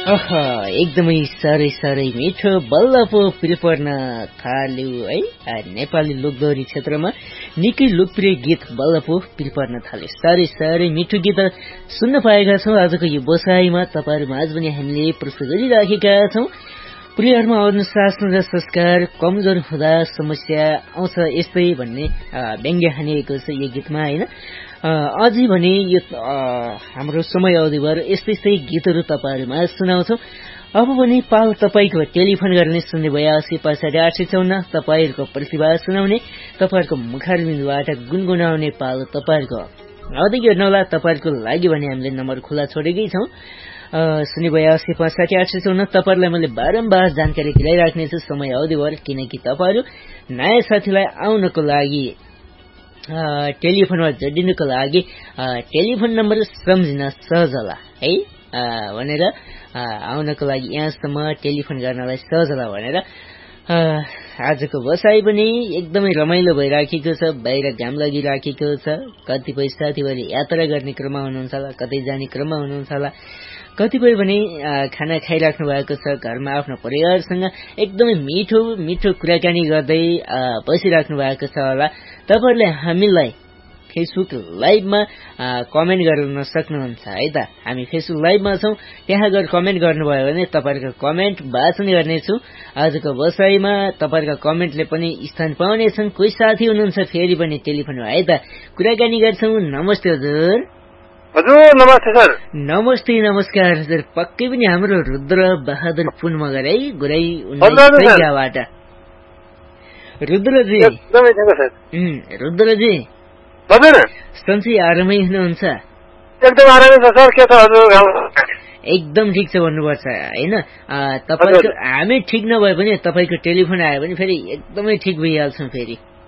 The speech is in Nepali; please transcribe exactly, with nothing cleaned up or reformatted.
अह एकदमै साह्रै साह्रै मिठो बल्ल पो पिर पर्न थाल्यो है। नेपाली लोकदोहोरी क्षेत्रमा निकै लोकप्रिय गीत बल्ल पो पिर पर्न थाल्यो। साह्रै साह्रै मिठो गीत सुन्न पाएका छौँ आजको यो बसाइमा। तपाईँहरू माझ पनि हामीले प्रस्तुत गरिराखेका छौँ। प्रियहरूमा अनुशासन र संस्कार कमजोर हुँदा समस्या आउँछ यस्तै भन्ने व्यङ्ग्य हानिएको छ यो गीतमा होइन। अझै भने यो हाम्रो समय अवधिभर यस्तै यस्तै गीतहरू तपाईँहरूमा सुनाउँछौँ। अब पनि पाल तपाईँको टेलिफोन गर्ने शून्य बयासी पैँसठी आठ सय चौन्न तपाईँहरूको प्रतिभा सुनाउने तपाईँहरूको मुखारबिन्दुबाट गुनगुनाउने पाल तपाईँहरूको आउँदै गर्नुहोला। तपाईँहरूको लागि भने हामीले नम्बर खुला छोडेकै छौँ शून्य बयासी पैँसठी आठ सय चौन्न। तपाईँहरूलाई मैले बारम्बार जानकारी दिलाइराख्नेछु समय अवधिभर, किनकि तपाईँहरू नयाँ साथीलाई आउनको लागि टेलिफोनमा जोडिनुको लागि टेलिफोन नम्बर सम्झिन सहज होला है भनेर आउनको लागि यहाँसम्म टेलिफोन गर्नलाई सहज होला भनेर आजको बसाइ पनि एकदमै रमाइलो भइराखेको छ। बाहिर घाम लागिराखेको छ। कतिपय साथीभाइले यात्रा गर्ने क्रममा हुनुहुन्छ होला, कतै जाने क्रममा हुनुहुन्छ होला, कतिपय भने खाना खाइराख्नु भएको छ, घरमा आफ्नो परिवारसँग एकदमै मिठो मिठो कुराकानी गर्दै बसिराख्नु भएको छ होला। तपाईँहरूले हामीलाई फेसबुक लाइभमा कमेन्ट गर्न सक्नुहुन्छ है त। हामी फेसबुक लाइभमा छौँ, त्यहाँ गएर कमेन्ट गर्नुभयो भने तपाईँहरूको कमेन्ट वाचन गर्नेछु आजको बसाइमा। तपाईँहरूको कमेन्टले पनि स्थान पाउनेछन्। कोही साथी हुनुहुन्छ फेरि पनि टेलिफोनमा है त, कुराकानी गर्छौँ। नमस्ते हजुर। हजुर नमस्ते सर। नमस्ते नमस्कार हजुर। पक्कै पनि हाम्रो रुद्र बहादुर पुन मगर है, गुराई उन्नाइसबाट। रुद्रजी रुद्रजी हजुर सन्चै आरामै हुनुहुन्छ? एकदम आरामै छ सर। के छ हजुर? एकदम ठिक छ भन्नुपर्छ होइन। तपाईँको हामी ठिक नभए पनि तपाईँको टेलिफोन आयो भने फेरि एकदमै ठिक भइहाल्छौँ फेरि।